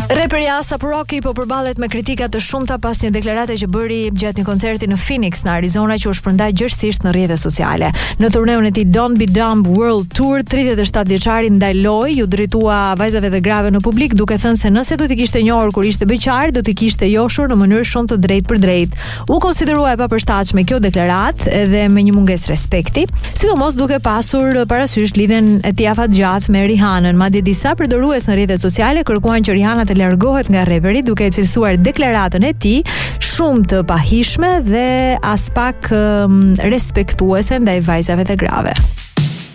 Raperi ASAP Rocky po përballet me kritika të shumta pas një deklarate që bëri gjatë një koncerti në Phoenix në Arizona që u shpërndai gjërësisht në rrjetet sociale. Në turneun e tij Don't Be Dumb World Tour, 37 vjeçari ndaj loj, ju drejtua vajzave dhe grave në publik, duke thënë se nëse do t'i kishte njohur kur ishte beqar, do t'i kishte joshur në mënyrë shumë të drejtë për drejtë. U konsiderua e papërshtatshme kjo deklaratë edhe me një mungesë respekti, sidomos duke pasur parasysh lidhjen e tij afatgjatë me Rihanën. Madje disa përdorues në rrjetet sociale kërkuan që Rihana të largohet nga reperi duke e cilësuar deklaratën e tij shumë të pahishme dhe as pak respektuese ndaj vajzave dhe grave.